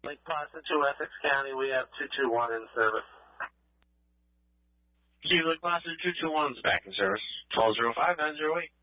Lake Placid to Essex County, we have 221 in service. Lake Placid 221's back in service. 1205-908.